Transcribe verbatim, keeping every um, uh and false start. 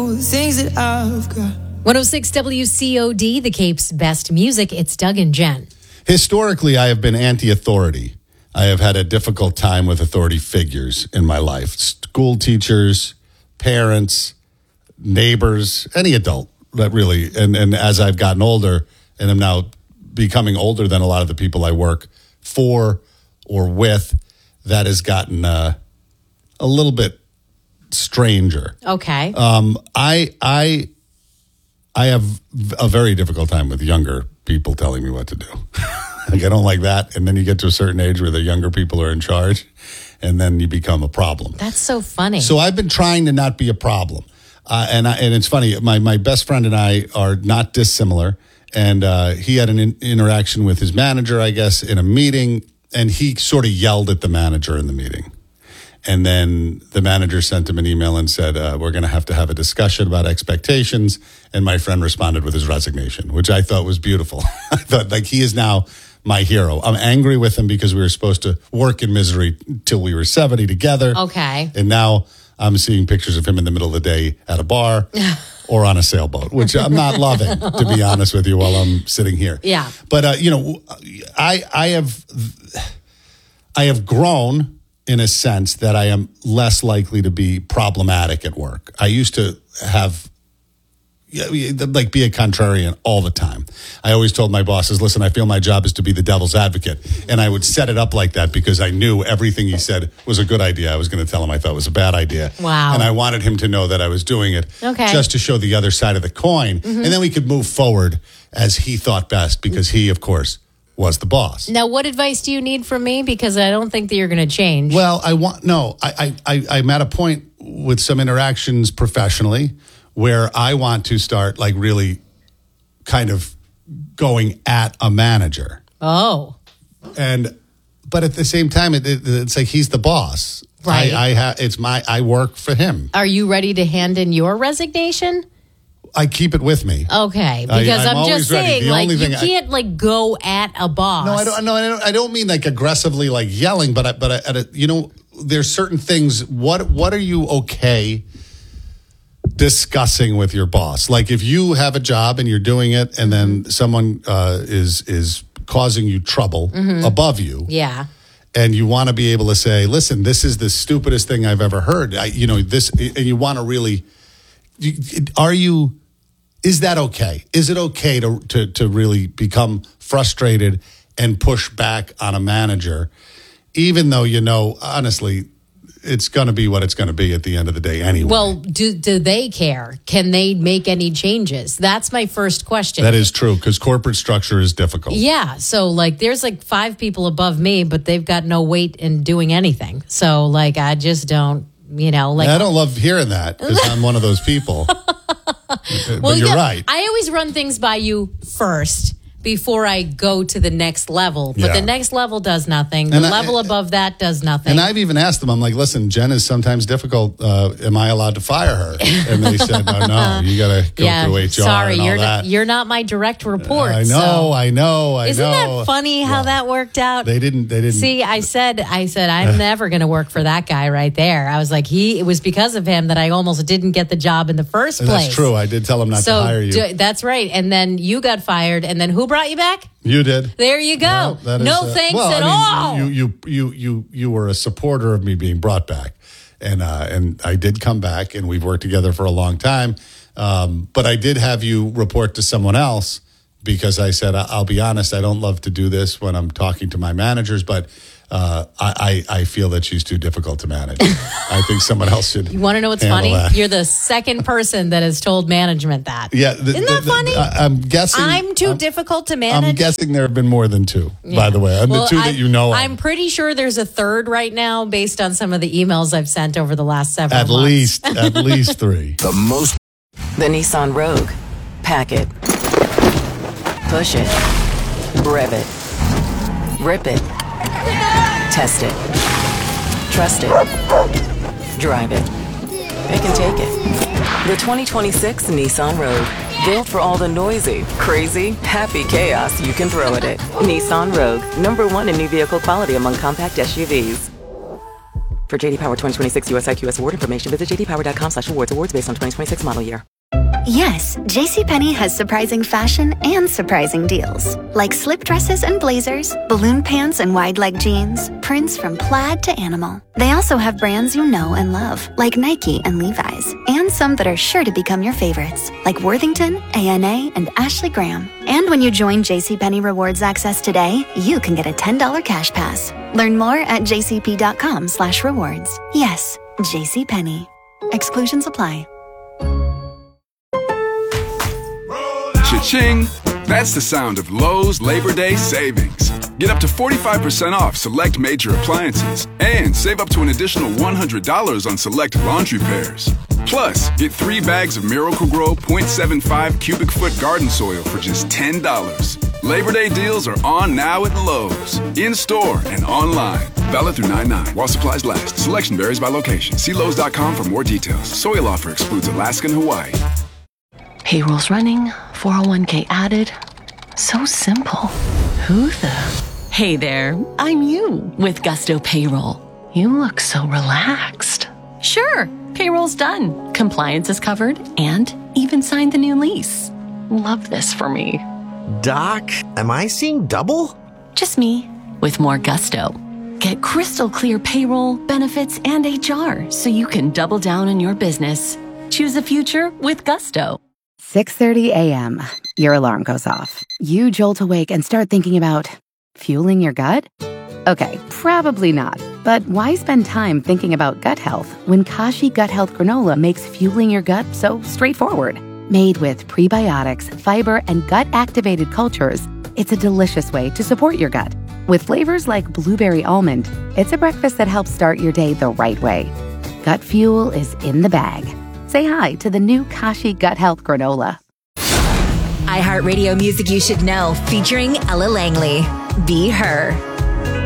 all the things that I've got. one oh six W C O D, the Cape's best music. It's Doug and Jen. Historically, I have been anti-authority. I have had a difficult time with authority figures in my life. School teachers, parents, neighbors, any adult that really. And, and as I've gotten older and am now becoming older than a lot of the people I work for or with, that has gotten uh, a little bit stranger. Okay. Um, I I I have a very difficult time with younger people telling me what to do. Like, I don't like that. And then you get to a certain age where the younger people are in charge, and then you become a problem. That's so funny. So I've been trying to not be a problem. Uh, and I, and it's funny, my, my best friend and I are not dissimilar. And uh, he had an in- interaction with his manager, I guess, in a meeting, and he sort of yelled at the manager in the meeting. And then the manager sent him an email and said, uh, we're going to have to have a discussion about expectations. And my friend responded with his resignation, which I thought was beautiful. I thought, like, he is now my hero. I'm angry with him because we were supposed to work in misery till we were seventy together. Okay. And now I'm seeing pictures of him in the middle of the day at a bar or on a sailboat, which I'm not loving, to be honest with you, while I'm sitting here. Yeah. But, uh, you know, I I have I have grown in a sense that I am less likely to be problematic at work. I used to have, like, be a contrarian all the time. I always told my bosses, listen, I feel my job is to be the devil's advocate. And I would set it up like that because I knew everything he said was a good idea. I was going to tell him I thought was a bad idea. Wow. And I wanted him to know that I was doing it Okay. just to show the other side of the coin. Mm-hmm. And then we could move forward as he thought best, because he, of course, was the boss. Now, what advice do you need from me? Because I don't think that you're going to change. Well, I want, no, I, I, I, I'm at a point with some interactions professionally where I want to start, like, really kind of going at a manager. Oh. And, but at the same time, it, it, it's like he's the boss. Right. I, I ha, it's my, I work for him. Are you ready to hand in your resignation? I keep it with me. Okay, because I, I'm I'm, just always ready. saying, The like, only you thing I- can't like go at a boss. No, I don't. No, I don't. I don't mean like aggressively, like yelling. But I, but I, at a, you know, there's certain things. What What are you okay discussing with your boss? Like, if you have a job and you're doing it, and then someone uh, is is causing you trouble above you, Yeah. and you want to be able to say, "Listen, this is the stupidest thing I've ever heard." I, you know, this, and you want to really. You- Are you? Is that okay? Is it okay to, to to really become frustrated and push back on a manager, even though you know, honestly, it's going to be what it's going to be at the end of the day anyway? Well, do do they care? Can they make any changes? That's my first question. That is true, because corporate structure is difficult. Yeah. So, like, there's like five people above me, but they've got no weight in doing anything. So, like, I just don't, you know, like. And I don't love hearing that because I'm one of those people. But Well, you're yeah, right. I always run things by you first before I go to the next level. But Yeah. the next level does nothing. The And I- level above that does nothing. And I've even asked them, I'm like, listen, Jen is sometimes difficult. Uh, am I allowed to fire her? And they said, no, no, you got to go yeah, through H R sorry, and all you're that. not, you're not my direct report. I know, so. I know, I Isn't know. that funny how Well, that worked out? They didn't, they didn't. See, I said, I said, I'm never going to work for that guy right there. I was like, he. It was because of him that I almost didn't get the job in the first place. That's true. I did tell him not so to hire you. do- that's right. And then you got fired. And then who brought you back? You did. There you go. Well, that is, no uh, thanks well, at I mean, all. You, you, you, you, you were a supporter of me being brought back, and uh, and I did come back, and we've worked together for a long time. Um, but I did have you report to someone else because I said, I- I'll be honest, I don't love to do this when I'm talking to my managers, but uh, I, I I feel that she's too difficult to manage. I think someone else should. You want to know what's handle funny? that. You're the second person that has told management that. Yeah, the, Isn't the- that the- funny? I, I'm guessing. I'm too I'm, difficult to manage. I'm guessing there have been more than two. By the way, and Well, the two I- that you know. of. I'm pretty sure there's a third right now based on some of the emails I've sent over the last several At months. least, at least three. The most. The Nissan Rogue. Pack it. Push it. Rev it. Rip it. Test it. Trust it. Drive it. It can take it. The twenty twenty-six Nissan Rogue. Built for all the noisy, crazy, happy chaos you can throw at it. Nissan Rogue. Number one in new vehicle quality among compact S U Vs. For J D Power twenty twenty-six U S I Q S award information, visit jdpower.com slash awards. Awards based on twenty twenty-six model year. Yes, JCPenney has surprising fashion and surprising deals. Like slip dresses and blazers, balloon pants and wide leg jeans, prints from plaid to animal. They also have brands you know and love, like Nike and Levi's, and some that are sure to become your favorites, like Worthington, A N A, and Ashley Graham. And when you join JCPenney Rewards Access today, you can get a ten dollars cash pass. Learn more at jcp.com slash rewards. Yes, JCPenney. Exclusions apply. Cha-ching! That's the sound of Lowe's Labor Day savings. Get up to forty-five percent off select major appliances and save up to an additional one hundred dollars on select laundry pairs. Plus, get three bags of Miracle-Gro point seven five cubic foot garden soil for just ten dollars. Labor Day deals are on now at Lowe's. In-store and online. Valid through nine nine while supplies last. Selection varies by location. See Lowe's dot com for more details. Soil offer excludes Alaska and Hawaii. Payroll's running, four oh one k added. So simple. Who the? Hey there, I'm you with Gusto Payroll. You look so relaxed. Sure, payroll's done. Compliance is covered and even signed the new lease. Love this for me. Doc, am I seeing double? Just me with more gusto. Get crystal clear payroll, benefits, and H R so you can double down on your business. Choose a future with Gusto. six thirty a.m. Your alarm goes off. You jolt awake and start thinking about fueling your gut? Okay, probably not. But why spend time thinking about gut health when Kashi Gut Health Granola makes fueling your gut so straightforward? Made with prebiotics, fiber, and gut-activated cultures, it's a delicious way to support your gut. With flavors like blueberry almond, it's a breakfast that helps start your day the right way. Gut fuel is in the bag. Say hi to the new Kashi Gut Health Granola. iHeartRadio Music You Should Know, featuring Ella Langley. Be Her.